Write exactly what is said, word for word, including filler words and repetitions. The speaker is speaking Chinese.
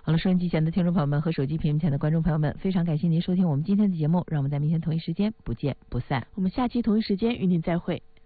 好了，收音机前的听众朋友们和手机屏幕前的观众朋友们，非常感谢您收听我们今天的节目，让我们在明天同一时间不见不散。 我们下期同一时间与您再会。